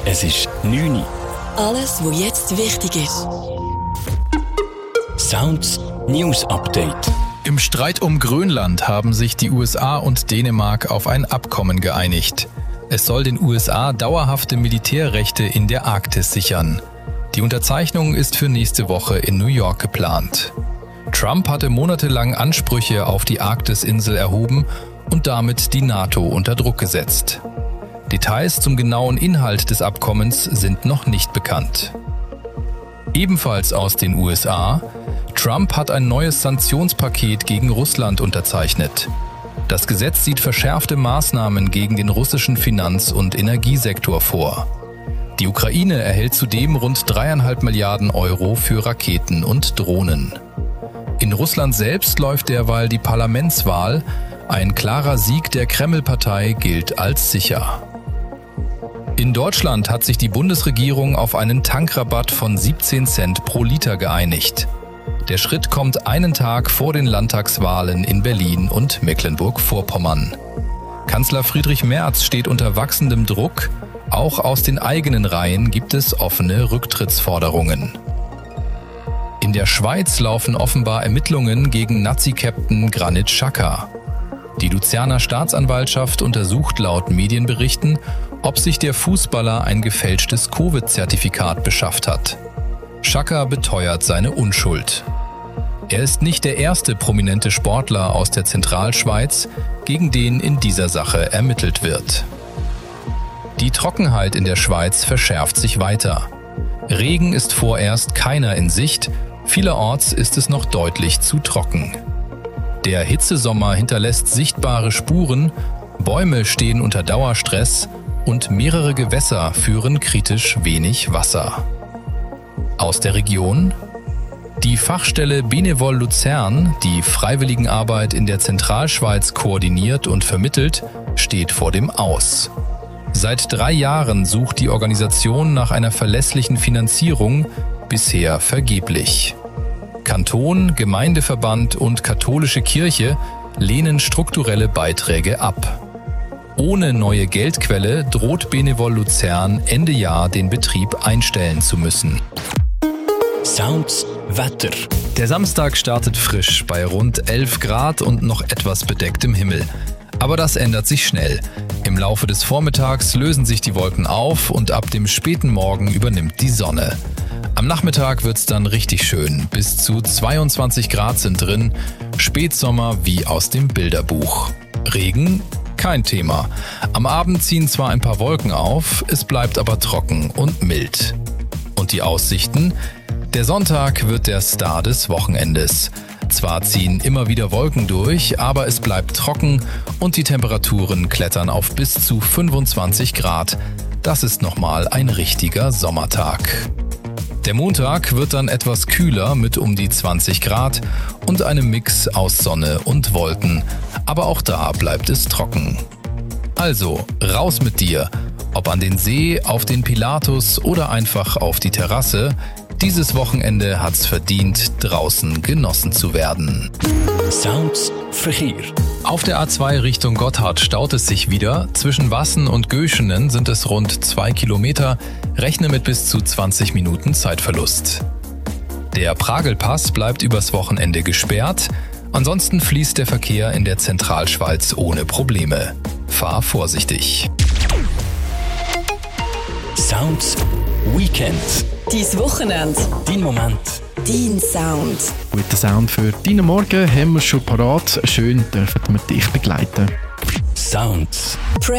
Es ist 9 Uhr. Alles, was jetzt wichtig ist. Sounds News Update. Im Streit um Grönland haben sich die USA und Dänemark auf ein Abkommen geeinigt. Es soll den USA dauerhafte Militärrechte in der Arktis sichern. Die Unterzeichnung ist für nächste Woche in New York geplant. Trump hatte monatelang Ansprüche auf die Arktisinsel erhoben und damit die NATO unter Druck gesetzt. Details zum genauen Inhalt des Abkommens sind noch nicht bekannt. Ebenfalls aus den USA: Trump hat ein neues Sanktionspaket gegen Russland unterzeichnet. Das Gesetz sieht verschärfte Maßnahmen gegen den russischen Finanz- und Energiesektor vor. Die Ukraine erhält zudem rund 3,5 Milliarden Euro für Raketen und Drohnen. In Russland selbst läuft derweil die Parlamentswahl. Ein klarer Sieg der Kreml-Partei gilt als sicher. In Deutschland hat sich die Bundesregierung auf einen Tankrabatt von 17 Cent pro Liter geeinigt. Der Schritt kommt einen Tag vor den Landtagswahlen in Berlin und Mecklenburg-Vorpommern. Kanzler Friedrich Merz steht unter wachsendem Druck. Auch aus den eigenen Reihen gibt es offene Rücktrittsforderungen. In der Schweiz laufen offenbar Ermittlungen gegen Nazi-Captain Granit Xhaka. Die Luzerner Staatsanwaltschaft untersucht laut Medienberichten, ob sich der Fußballer ein gefälschtes Covid-Zertifikat beschafft hat. Xhaka beteuert seine Unschuld. Er ist nicht der erste prominente Sportler aus der Zentralschweiz, gegen den in dieser Sache ermittelt wird. Die Trockenheit in der Schweiz verschärft sich weiter. Regen ist vorerst keiner in Sicht, vielerorts ist es noch deutlich zu trocken. Der Hitzesommer hinterlässt sichtbare Spuren, Bäume stehen unter Dauerstress und mehrere Gewässer führen kritisch wenig Wasser. Aus der Region: Die Fachstelle Benevol Luzern, die Freiwilligenarbeit in der Zentralschweiz koordiniert und vermittelt, steht vor dem Aus. Seit 3 Jahren sucht die Organisation nach einer verlässlichen Finanzierung, bisher vergeblich. Kanton, Gemeindeverband und katholische Kirche lehnen strukturelle Beiträge ab. Ohne neue Geldquelle droht Benevol Luzern Ende Jahr den Betrieb einstellen zu müssen. Sounds Wetter. Der Samstag startet frisch bei rund 11 Grad und noch etwas bedecktem Himmel. Aber das ändert sich schnell. Im Laufe des Vormittags lösen sich die Wolken auf und ab dem späten Morgen übernimmt die Sonne. Am Nachmittag wird's dann richtig schön. Bis zu 22 Grad sind drin. Spätsommer wie aus dem Bilderbuch. Regen? Kein Thema. Am Abend ziehen zwar ein paar Wolken auf, es bleibt aber trocken und mild. Und die Aussichten? Der Sonntag wird der Star des Wochenendes. Zwar ziehen immer wieder Wolken durch, aber es bleibt trocken und die Temperaturen klettern auf bis zu 25 Grad. Das ist nochmal ein richtiger Sommertag. Der Montag wird dann etwas kühler mit um die 20 Grad und einem Mix aus Sonne und Wolken. Aber auch da bleibt es trocken. Also, raus mit dir. Ob an den See, auf den Pilatus oder einfach auf die Terrasse. Dieses Wochenende hat's verdient, draußen genossen zu werden. Sounds Verkehr. Auf der A2 Richtung Gotthard staut es sich wieder. Zwischen Wassen und Göschenen sind es rund 2 Kilometer. Rechne mit bis zu 20 Minuten Zeitverlust. Der Pragelpass bleibt übers Wochenende gesperrt. Ansonsten fließt der Verkehr in der Zentralschweiz ohne Probleme. Fahr vorsichtig. Sounds Weekend. Dein Wochenende. Dein Moment. Dein Sound. Guten Sound für deinen Morgen haben wir schon parat. Schön dürfen wir dich begleiten. Sounds.